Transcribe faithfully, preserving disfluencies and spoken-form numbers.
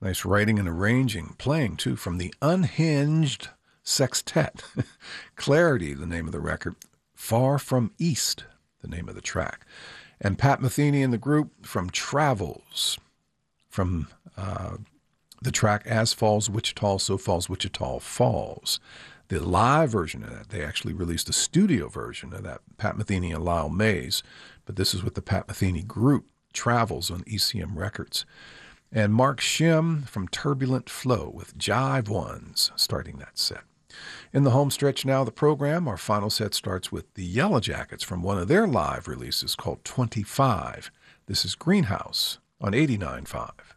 Nice writing and arranging, playing too, from the Unhinged Sextet. Clarity, the name of the record. Far From East, the name of the track. And Pat Metheny and the group from Travels, from uh, the track As Falls Wichita, So Falls Wichita Falls. The live version of that, they actually released a studio version of that, Pat Metheny and Lyle Mays, but this is with the Pat Metheny group, Travels, on E C M Records. And Mark Shim from Turbulent Flow with Jive Ones starting that set. In the home stretch now of the program, our final set starts with the Yellow Jackets from one of their live releases called twenty-five. This is Greenhouse on eighty-nine point five.